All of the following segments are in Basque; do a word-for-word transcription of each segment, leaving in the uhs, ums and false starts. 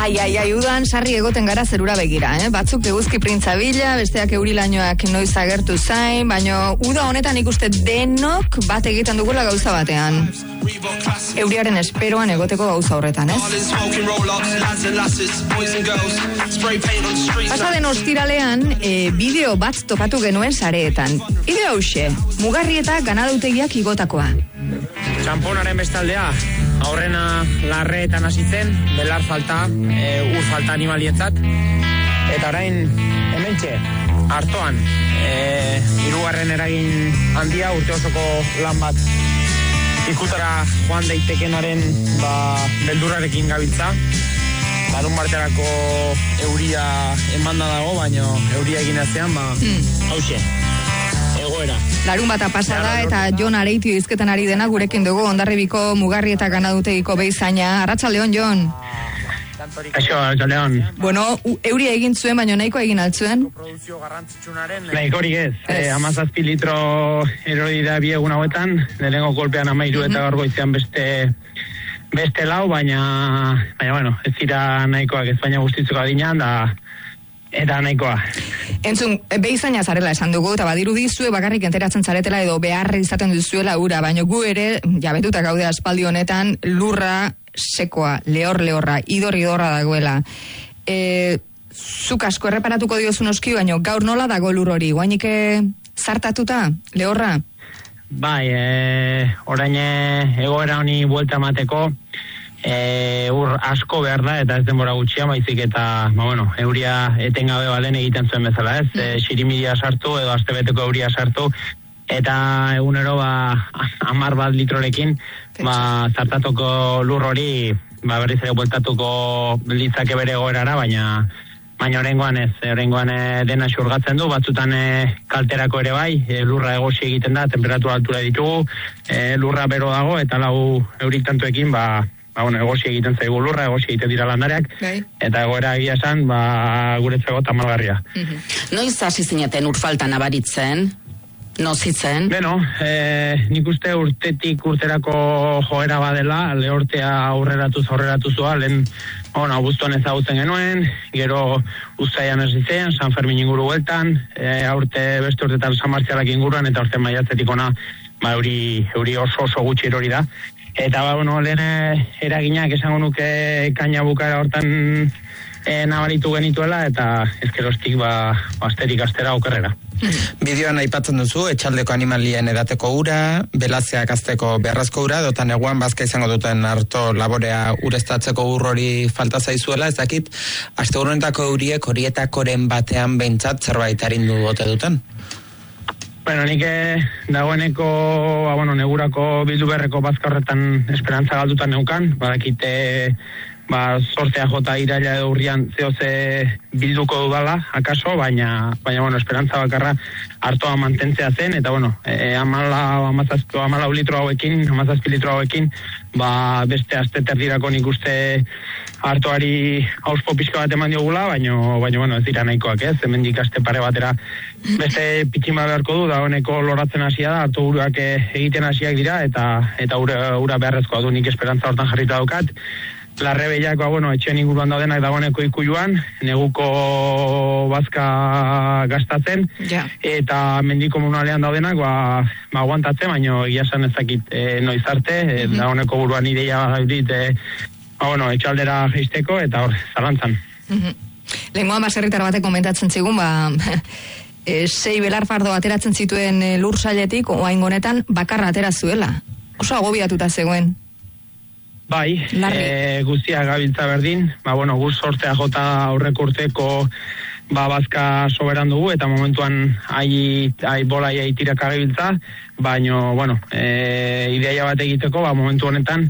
Ai, ai, ai, udan sarri egoten gara zerura begira, eh? Batzuk eguzki printza bila, besteak eurilainoak noiz agertu zain, baina uda honetan ikuste denok bat egiten dugula gauza batean. Euriaren esperoan egoteko gauza horretan, ez? Pasaden ostiralean, e, bideo bat topatu genuen sareetan. Bideo hauxe, Mugarrieta ganadutegiak igotakoa. Txamponaren bestaldea, aurrena larreetan hasi zen, belar falta, e, ur falta animalientzat, eta orain hementxe, hartoan, e, hirugarren eragin handia urte osoko lan bat ikutara joan daitekenaren ba, beldurrarekin gabiltza. Larun marterako euria emanda dago, baina euria egin ezean, ba, mm. hauxe. Egoera. Larun bata pasada eta Jon Areitio hizketan ari dena gurekin dugu Hondarribiko Mugarrieta ganadutegiko behizaina. Arratsaldeon, Jon. Kaixo, arratsaldeon. Bueno, euria egin zuen, baina nahiko egin altzuen? Nahikorik ez. Eh, hamazazpi litro erori da bi egun hauetan, lehenengo kolpean hamairu eta gaur goizean beste beste lau, baina baina bueno, ez dira nahikoak ez baina guztitzeko adinean da eta nahikoa. Entzun, behizaina zarela esan dugu, eta badirudi zue bakarrik enteratzen zaretela edo beharre izaten duzuela ura, baina gu ere, jabetuta gaude aspaldi honetan, lurra sekoa, lehor-lehorra, idor-idorra dagoela. E, zuk asko erreparatuko diozu noski, baina gaur nola dago lur hori, guainik zartatuta, lehorra? Bai, e, orain egoera honi buelta emateko, E, ur asko behar da eta ez denbora gutxia baizik eta ba, bueno, euria etengabe balen egiten zuen bezala, ez? E, xirimiria sartu edo astebeteko euria sartu eta egunero ba hamar bat litrorekin ba zartatuko lur hori ba berriz ere bueltatuko litzake bere egoerara, baina baina oraingoan ez, oraingoan e, dena xurgatzen du, batzutan e, kalterako ere bai, e, lurra egosi egiten da, temperatura altura ditugu, e, lurra bero dago eta lau eurik tantuekin ba Ba, bueno, egosi egiten zaigu lurra, egosi egiten dira landareak, okay. Eta egoera egia esan, ba, guretzako tamalgarria. Mm-hmm. Noiz hasi zineten urfalta nabaritzen? Nozitzen? Beno, e, nik uste urtetik urterako joera badela, lehortea aurreratuz aurreratuzua, lehen, bueno, abuztuan ezagutzen genuen, gero uztaian ez zitzen, San Fermin inguru bueltan, e, aurte beste urtetan San Martzialak inguruan, eta urte maiatzetik ona, ba, euri, euri oso oso gutxi erori da. Eta, ba, bueno, lehen eraginak esango nuke kaina bukara hortan e, nabaritu genituela, eta ezkerostik, ba, asterik astera okerrera. Bideoan aipatzen duzu, etxaldeko animalien edateko ura, belazeak azteko beharrazko ura, dotan eguan bazka izango duten harto laborea ureztatzeko ur hori falta zaizuela, ez dakit, aste urrenetako euriek horietakoren batean behintzat zerbait arindu bote duten? Bueno, nik dagoeneko, ba, bueno, negurako bildu berreko bazka horretan esperantza galdutan neukan, badakite ba, sortzea jota iraila edo urrian zehoze bilduko dudala, akaso, baina, baina, bueno, esperantza bakarra hartoa mantentzea zen, eta, bueno, e, amala, amazazpio, amala litro hauekin, amazazpi litro hauekin, ba, beste aste terdirako nik uste hartoari hauspo pixka bat eman diogula, baina, baina, bueno, ez dira nahikoak, ez, hemendik aste pare batera beste pitxima beharko du, da honeko loratzen hasia da, hartu uruak egiten hasiak dira, eta eta ura, ura beharrezkoa du, nik esperantza hortan jarrita daukat. Larrebeiak, ba, bueno, etxen inguruan daudenak dagoeneko ikuluan, neguko bazka gastatzen, yeah. Eta mendi komunalean daudenak, ba, ba aguantatzen, baina egia esan ezakit e, noiz arte, e, mm-hmm. Dagoeneko buruan ideia dit, e, ba, bueno, etxaldera geisteko, eta hor, zalantzan. Mm-hmm. Lehengoan baserritar batek komentatzen zigun, ba, e, sei belar fardo ateratzen zituen e, lur sailetik, oain honetan bakarra atera zuela. Oso agobiatuta zegoen. Bai, e, guztia gabiltza berdin, ba, bueno, guz sortzea jota aurreko urteko ba, bazka soberan dugu, eta momentuan ai, ai bolai aitiraka gabiltza, baina, bueno, e, ideia bat egiteko, ba, momentu honetan,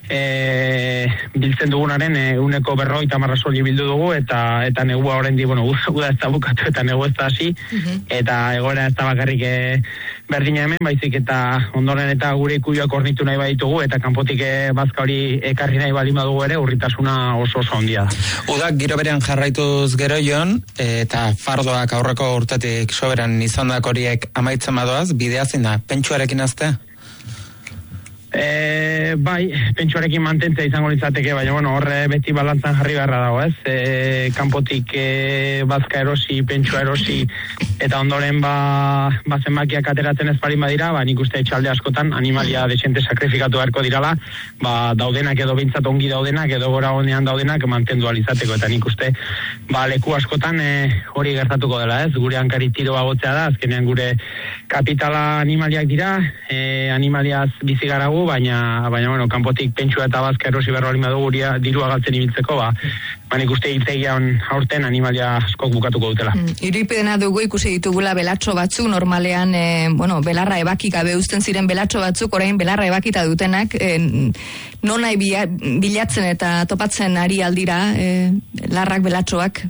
e, biltzen dugunaren e, uneko berroi eta marra soli bildu dugu, eta eta negua horrein di, bueno, uda ez da bukatu eta negu ez da hasi, uh-huh. Eta egoera ez da bakarrik e, berdina hemen, baizik eta ondoren eta gure ikuioak ornitu nahi baditugu, eta kanpotik e, bazka hori ekarri nahi baldin badugu ere, urritasuna oso oso ondia. Udak giro berean jarraituz gero Jon, eta fardoak aurreko urtetik soberan izandak horiek amaitzen badoaz, bidea zein da, pentsuarekin azte? E, bai, pentsuarekin mantentzea izango litzateke, baina bueno, horre beti balantzan jarri beharra dago, ez? E, kanpotik e, bazka erosi, pentsua erosi, eta ondoren ba, ba zenbakiak ateratzen ez parin badira, ba nik uste etxalde askotan animalia desente sakrifikatu beharko dirala, ba daudenak edo behintzat ongi daudenak, edo gora honean daudenak mantendu alizateko, eta nik uste ba leku askotan e, hori gertatuko dela, ez? Gure hankari tiro bagotzea da, azkenean gure kapitala animaliak dira, e, animaliaz bizi garagu, baina, baina bueno, kanpotik pentsua eta bazka erosi berro alima dugu dirua galtzen ibiltzeko, ba, ba nik uste hiltegian aurten animalia askok bukatuko dutela. Mm, Iripidena dugu ikusi ditugula belatxo batzuk, normalean, e, bueno, belarra ebakik gabe uzten ziren belatxo batzuk, orain belarra ebakita dutenak, e, non nahi bilatzen eta topatzen ari aldira, e, larrak belatxoak?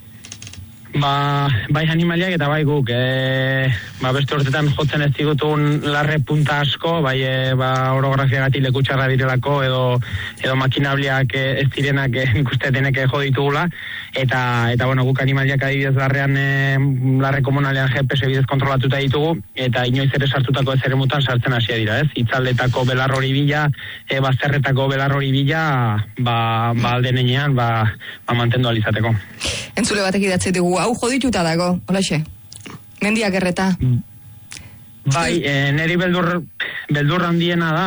Ba, bai animaliak eta bai guk, e, ba beste urtetan jotzen ez digutun larre punta asko, bai e, ba orografiagatik lekutxarra direlako edo edo makinabliak e, ez direnak e, nik uste denek jo ditugula, eta eta bueno, guk animaliak adibidez larrean e, larre komunalean G P S bidez kontrolatuta ditugu, eta inoiz ere sartutako ez ere mutan sartzen hasia dira, ez? Itzaldetako belar hori bila, e, bazterretako belar hori bila, ba, ba aldenean, ba, ba mantendu alizateko. Entzule batek idatzi dugu, hau jodituta dago, holaxe, mendiak erreta. Bai, e, neri beldur, beldur handiena da,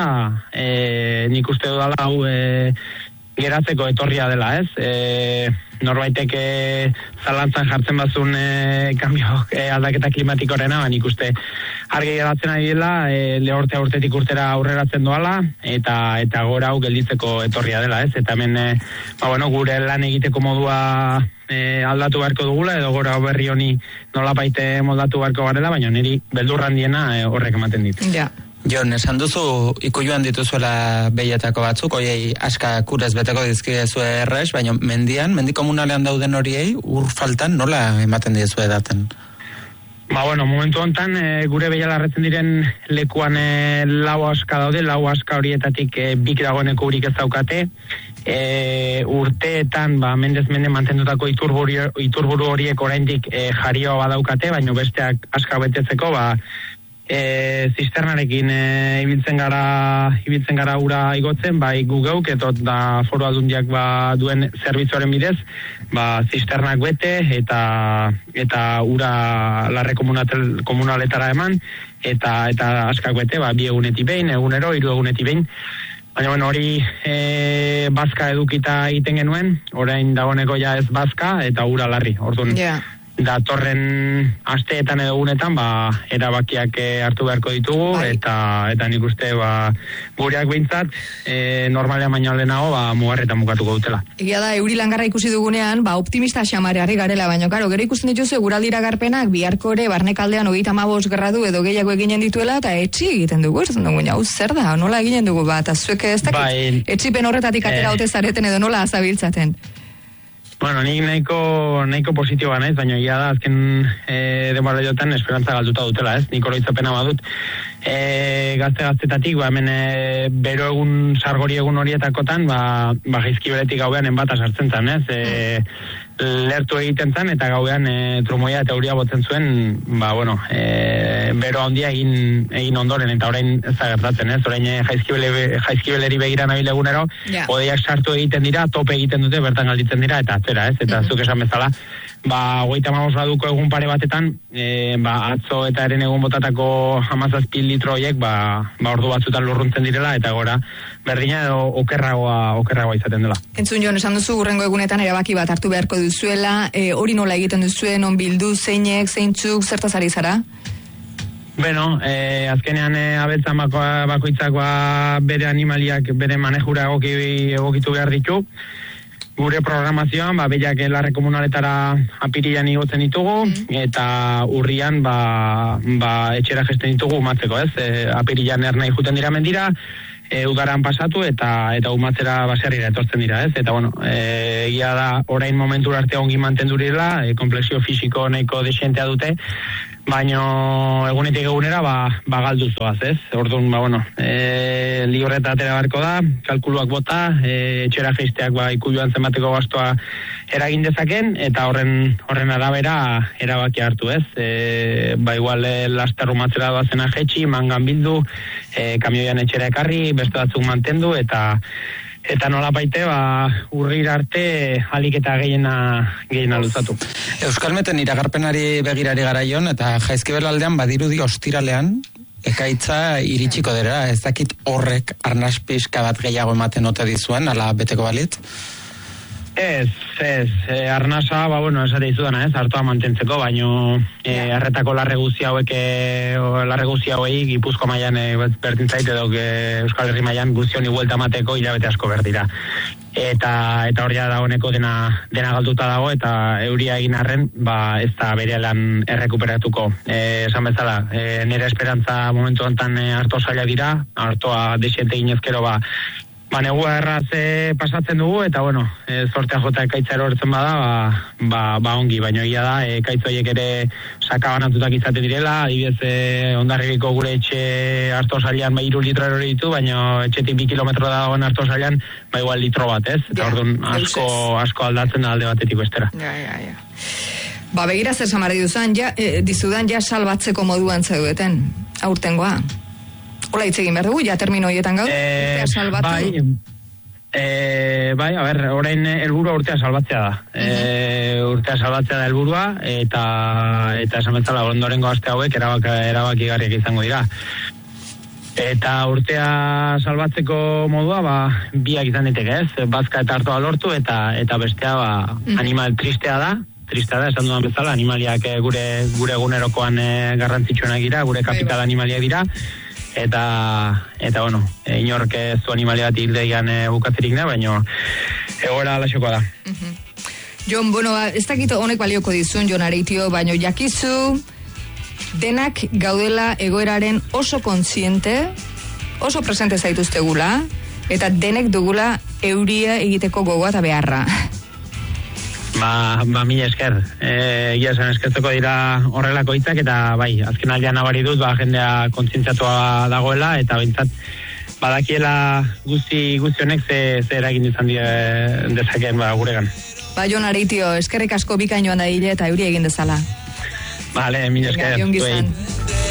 e, nik uste dudala hau e, geratzeko etorria dela, ez? E, norbaitek e, zalantzan jartzen bazun e, kambio e, aldaketa klimatikorena, ba, nik uste argi geratzen ari dela, e, lehortea urtetik urtera aurreratzen doala, eta eta gora hau gelditzeko etorria dela, ez? Eta hemen, e, ba, bueno, gure lan egiteko modua e, aldatu beharko dugula, edo gora berri honi nola baite moldatu beharko garela, baina niri beldurran diena e, horrek ematen ditu. Ja. Jon, esan duzu ikuioan dituzuela behietako batzuk, oiei aska kurez beteko dizkidezu errez, baina mendian, mendi komunalean dauden horiei, ur faltan nola ematen dizu edaten? Ba, bueno, momentu hontan e, gure behiala arretzen diren lekuan e, lau aska daude, lau aska horietatik e, bik dagoeneko urik ez daukate, e, urteetan, ba, mendez mende mantendutako iturburu, iturburu horiek oraindik e, jarioa badaukate, baina besteak aska betetzeko, ba, E, zisternarekin e, ibiltzen gara ibiltzen gara ura igotzen, bai gu geuk eta da foru aldundiak ba duen zerbitzuaren bidez, ba zisternak bete eta eta ura larre komunaletara eman eta eta askak bete, ba bi egunetik behin, egunero, hiru egunetik behin. Baina bueno, hori e, bazka edukita egiten genuen, orain dagoeneko ja ez bazka eta ura larri. Orduan, yeah. Datorren asteetan edo egunetan ba erabakiak hartu beharko ditugu, bai. eta eta nik uste ba gureak behintzat e, normalean baino lehenago ba mugarretan bukatuko dutela. Egia da, euri langarra ikusi dugunean, ba optimista xamareari garela, baina karo, gero ikusten dituzu eguraldira garpenak biharko ere barnekaldean hogeita hamabost gradu edo gehiago eginen dituela eta etxi egiten dugu, ez dugu, hau zer da, nola eginen dugu ba, eta zuek ez dakit, bai. Etxipen horretatik atera hote zareten edo nola azabiltzaten. Bueno, nik nahiko, nahiko positiboa naiz, baina ia da, azken e, denbora jotan esperantza galduta dutela, ez? Nik oroitzapena badut. E, gazte-gaztetatik, ba, hemen e, bero egun, sargori egun horietakotan, ba, ba jaizkibeletik gauean enbata sartzen zen, ez? E, lertu egiten zen, eta gauean e, trumoia eta euria botzen zuen, ba, bueno, e, bero handia egin, egin ondoren, eta orain ez da gertatzen, ez? Orain e, jaizkibele, jaizkibeleri begira nabil egunero, yeah. Odeiak sartu egiten dira, tope egiten dute, bertan galditzen dira, eta atzera, ez? Eta mm-hmm. zuk esan bezala, ba, hogeita hamabost graduko egun pare batetan, e, ba, atzo eta eren egun botatako hamazazpi litro horiek, ba, ba, ordu batzutan lurruntzen direla, eta gora, berdina edo okerragoa, okerragoa izaten dela. Entzun Jon, esan duzu, urrengo egunetan erabaki bat hartu beharko duzuela, e, hori nola egiten duzuen, on bildu, zeinek, zeintzuk, zertaz ari zara? Beno, eh, azkenean eh, abetzan bako, bakoitzak ba, bere animaliak, bere manejura egoki, egokitu behar ditu. Gure programazioan, ba, behiak larre komunaletara apirian igotzen ditugu, mm. eta urrian, ba, ba, etxera gesten ditugu umatzeko, ez? E, apirian ernai juten dira mendira, e, udaran pasatu, eta eta umatzera baserrira etortzen dira, ez? Eta, bueno, e, egia da, orain momentura arte ongi mantendu direla, e, komplexio fisiko nahiko desentea dute, baino egunetik egunera ba, ba galdu zoaz, ez? Orduan, ba, bueno, e, libreta atera barko da, kalkuluak bota, e, etxera jeisteak ba, ikuioan zenbateko gastoa eragin dezaken, eta horren horren arabera erabaki hartu, ez? E, ba, igual e, lasterrumatzera doazena jetxi, mangan bildu, e, kamioian etxera ekarri, beste batzuk mantendu, eta eta nola baite, ba, urrira arte alik eta gehiena, gehiena luzatu. Euskalmeten iragarpenari begirari garaion, eta Jaizkibel-aldean badirudi ostiralean, ekaitza iritsiko dira, ez dakit horrek arnaspizka bat gehiago ematen ote dizuen, ala beteko balit? Ez, ez, e, arnasa, ba, bueno, esate izudana, ez, hartoa mantentzeko, baino e, arretako larre guzti hauek, e, larre guzti hauei, Gipuzko mailan e, berdin zaite edo Euskal Herri mailan guztioni buelta mateko hilabete asko berdira. Eta eta hori da honeko dena dena galduta dago, eta euria egin arren, ba, ez da bere lan errekuperatuko. E, esan bezala, e, nire esperantza momentu honetan e, harto zaila dira, hartoa desiente ginezkero, ba, Ba, negua erraz e, pasatzen dugu, eta, bueno, e, zortea jota ekaitza erortzen bada, ba, ba, ba ongi, baina egia da, e, ekaitzoiek ere sakabanatutak izaten direla, adibidez, e, Hondarribiko gure etxe harto zailan, ba, iru litro erori ditu, baina etxetik bi kilometro dagoen harto zailan, ba, igual litro bat, ez? Eta, ja, orduan, asko, asko aldatzen da alde batetik bestera. Ja, ja, ja. Ba, begira zer samari duzan, ja, e, dizudan, ja salbatzeko moduan zeudeten, aurtengoa. Hola, hitz egin behar dugu, ja termino horietan gaur, e, urtea salbatu. Bai, e, bai, a ber, orain helburua urtea salbatzea da. Uh-huh. e, urtea salbatzea da helburua, eta eta esan bezala ondorengo aste hauek erabak, erabakigarriak izango dira. Eta urtea salbatzeko modua, ba, biak izan diteke, ez? Bazka eta hartoa lortu, eta eta bestea, ba, uh-huh. animal tristea da, tristea da, esan dudan bezala, animaliak gure, gure egunerokoan e, garrantzitsuenak dira, gure kapital animaliak dira, eta, eta bueno, e, inork ez du animalia bat hildeian e, bukatzerik da, baina egoera alaxokoa da. Uh-huh. Jon, bueno, ez dakit honek balioko dizun, Jon Areitio, baina jakizu denak gaudela egoeraren oso kontziente, oso presente zaituztegula, eta denek dugula euria egiteko gogoa eta beharra. Ba, ba mila esker. Eh, egia esan eskertzeko dira horrelako hitzak, eta bai, azken aldean nabari dut, ba, jendea kontzientziatua dagoela, eta behintzat badakiela guzti guzti honek ze, ze eragin izan die dezakeen ba, guregan. Ba, Jon Areitio, eskerrik asko bikainoan da hile eta euri egin dezala. Vale, mila esker. Venga,